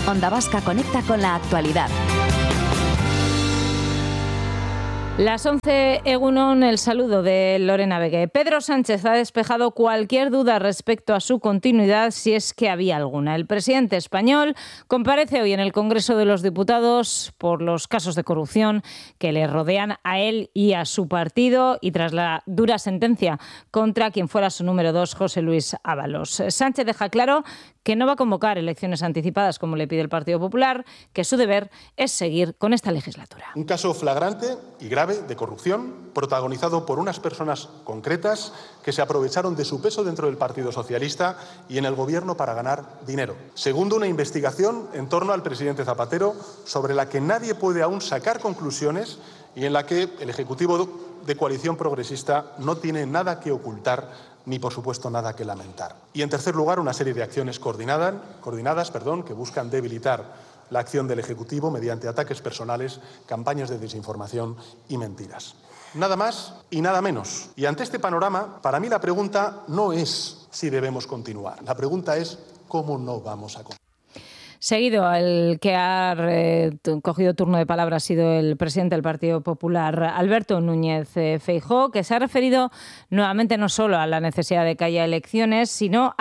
Onda Vasca conecta con la actualidad. Las 11, Egunon, el saludo de Lorena Begue. Pedro Sánchez ha despejado cualquier duda respecto a su continuidad, si es que había alguna. El presidente español comparece hoy en el Congreso de los Diputados por los casos de corrupción que le rodean a él y a su partido y tras la dura sentencia contra quien fuera su número 2, José Luis Ábalos. Sánchez deja claro que no va a convocar elecciones anticipadas como le pide el Partido Popular, que su deber es seguir con esta legislatura. Un caso flagrante y grave de corrupción protagonizado por unas personas concretas que se aprovecharon de su peso dentro del Partido Socialista y en el Gobierno para ganar dinero. Segundo, una investigación en torno al presidente Zapatero sobre la que nadie puede aún sacar conclusiones y en la que el Ejecutivo de Coalición Progresista no tiene nada que ocultar ni, por supuesto, nada que lamentar. Y, en tercer lugar, una serie de acciones coordinadas que buscan debilitar la acción del Ejecutivo mediante ataques personales, campañas de desinformación y mentiras. Nada más y nada menos. Y ante este panorama, para mí la pregunta no es si debemos continuar. La pregunta es cómo no vamos a continuar. Seguido, el que ha cogido turno de palabra ha sido el presidente del Partido Popular, Alberto Núñez Feijóo, que se ha referido nuevamente no solo a la necesidad de que haya elecciones, sino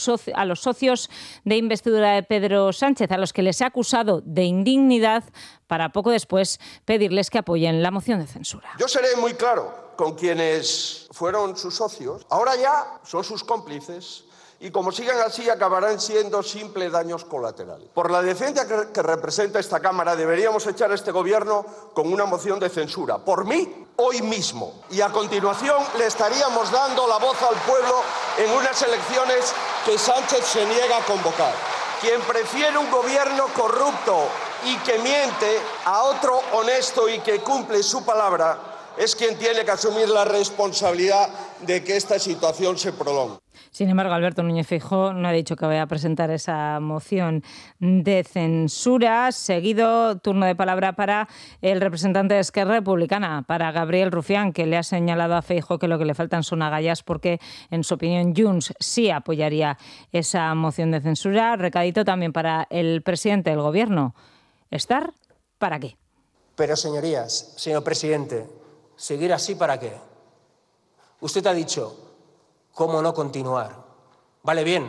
a los socios de investidura de Pedro Sánchez, a los que les ha acusado de indignidad para poco después pedirles que apoyen la moción de censura. Yo seré muy claro con quienes fueron sus socios. Ahora ya son sus cómplices. Y como sigan así, acabarán siendo simples daños colaterales. Por la decencia que representa esta Cámara, deberíamos echar a este Gobierno con una moción de censura. Por mí, hoy mismo. Y a continuación le estaríamos dando la voz al pueblo en unas elecciones que Sánchez se niega a convocar. Quien prefiere un Gobierno corrupto y que miente a otro honesto y que cumple su palabra es quien tiene que asumir la responsabilidad de que esta situación se prolongue. Sin embargo, Alberto Núñez Feijóo no ha dicho que vaya a presentar esa moción de censura. Seguido, turno de palabra para el representante de Esquerra Republicana, para Gabriel Rufián, que le ha señalado a Feijóo que lo que le faltan son agallas porque, en su opinión, Junts sí apoyaría esa moción de censura. Recadito también para el presidente del Gobierno. ¿Estar para qué? Pero, señorías, señor presidente, ¿seguir así para qué? Usted ha dicho, ¿cómo no continuar? Vale, bien,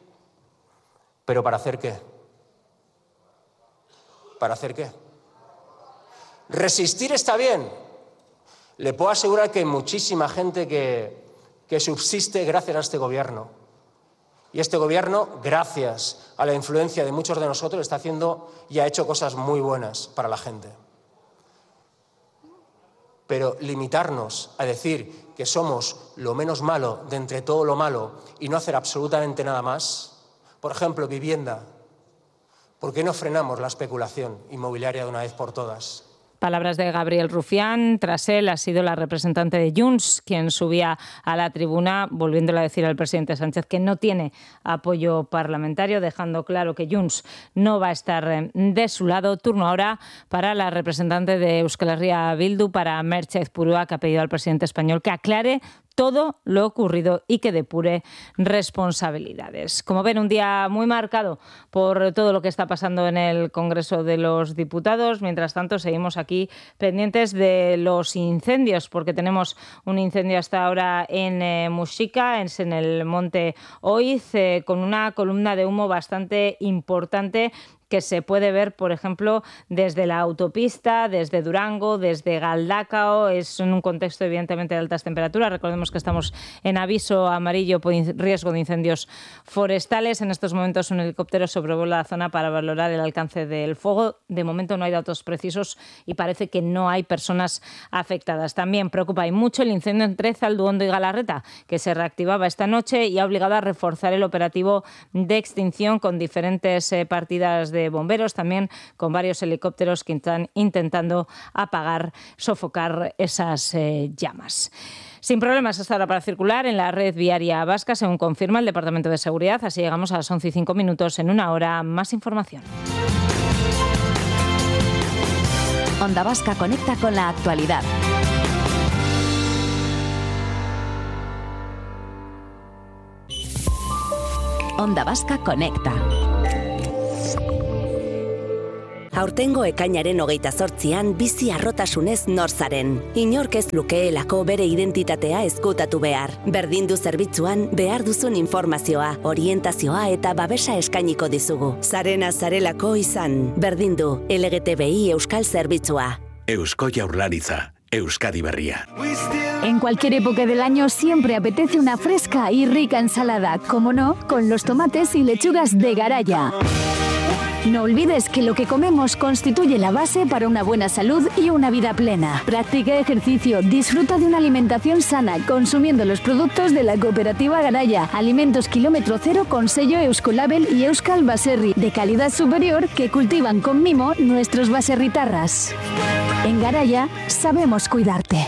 pero ¿para hacer qué? ¿Para hacer qué? Resistir está bien. Le puedo asegurar que hay muchísima gente que subsiste gracias a este Gobierno. Y este Gobierno, gracias a la influencia de muchos de nosotros, está haciendo y ha hecho cosas muy buenas para la gente. Pero limitarnos a decir que somos lo menos malo de entre todo lo malo y no hacer absolutamente nada más, por ejemplo, vivienda, ¿por qué no frenamos la especulación inmobiliaria de una vez por todas? Palabras de Gabriel Rufián. Tras él ha sido la representante de Junts quien subía a la tribuna, volviéndole a decir al presidente Sánchez que no tiene apoyo parlamentario, dejando claro que Junts no va a estar de su lado. Turno ahora para la representante de Euskal Herria Bildu, para Merche Ezpurua, que ha pedido al presidente español que aclare todo lo ocurrido y que depure responsabilidades. Como ven, un día muy marcado por todo lo que está pasando en el Congreso de los Diputados. Mientras tanto, seguimos aquí pendientes de los incendios, porque tenemos un incendio hasta ahora en Muxica, es en el Monte Oiz, con una columna de humo bastante importante que se puede ver, por ejemplo, desde la autopista, desde Durango, desde Galdakao. Es en un contexto, evidentemente, de altas temperaturas. Recordemos que estamos en aviso amarillo por riesgo de incendios forestales. En estos momentos un helicóptero sobrevuela la zona para valorar el alcance del fuego. De momento no hay datos precisos y parece que no hay personas afectadas. También preocupa y mucho el incendio entre Zalduondo y Galarreta, que se reactivaba esta noche y ha obligado a reforzar el operativo de extinción con diferentes partidas de bomberos, también con varios helicópteros que están intentando apagar, sofocar esas llamas. Sin problemas hasta ahora para circular en la red viaria vasca, según confirma el Departamento de Seguridad. Así llegamos a las 11:05. En una hora, más información. Onda Vasca conecta con la actualidad. Onda Vasca conecta. Aurtengo ekainaren 28an bizi arrotasunez nor zaren. Inork ez lukeelako bere identitatea ezkutatu behar. Berdindu zerbitzuan behar duzun informazioa, orientazioa eta babesa eskainiko dizugu. Zarena zarelako izan. Berdindu, LGTBI Euskal Zerbitzua. Eusko Jaurlaritza, Euskadi Berria. En cualquier época del año siempre apetece una fresca y rica ensalada, como no, con los tomates y lechugas de Garaya. No olvides que lo que comemos constituye la base para una buena salud y una vida plena. Practica ejercicio, disfruta de una alimentación sana, consumiendo los productos de la cooperativa Garaya. Alimentos kilómetro cero con sello Euskolabel y Euskal Baserri, de calidad superior que cultivan con mimo nuestros baserritarras. En Garaya sabemos cuidarte.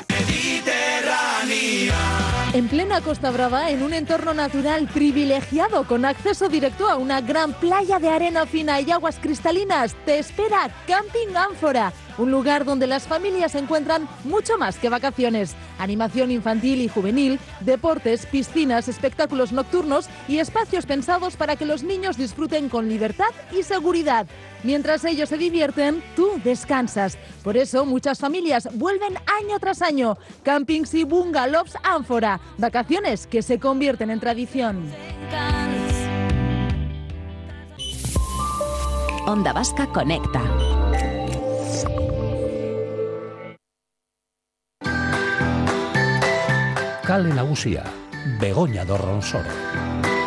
En plena Costa Brava, en un entorno natural privilegiado con acceso directo a una gran playa de arena fina y aguas cristalinas, te espera Camping Ánfora, un lugar donde las familias encuentran mucho más que vacaciones. Animación infantil y juvenil, deportes, piscinas, espectáculos nocturnos y espacios pensados para que los niños disfruten con libertad y seguridad. Mientras ellos se divierten, tú descansas. Por eso muchas familias vuelven año tras año. Campings y bungalows Ánfora. Vacaciones que se convierten en tradición. Onda Vasca Conecta. Kale Nagusia, Begoña Dorronsoro.